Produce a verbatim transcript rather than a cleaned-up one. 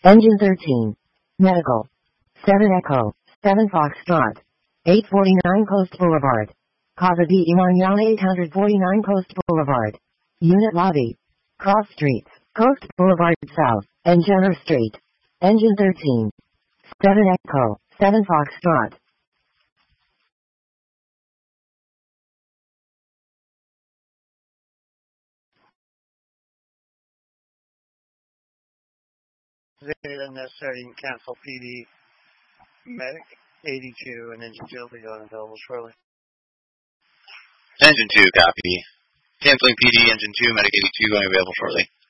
Engine thirteen. Medical. seven Echo. seven Foxtrot. eight forty-nine Coast Boulevard. Casa de Imanyan eight forty-nine Coast Boulevard. Unit Lobby. Cross Streets. Coast Boulevard South. and Jenner Street. Engine thirteen. seven Echo. seven Foxtrot. Zeta necessary, you can cancel P D. Medic eighty-two and Engine two will be available shortly. Engine two, copy. Canceling P D, Engine two, Medic eighty-two, going available shortly.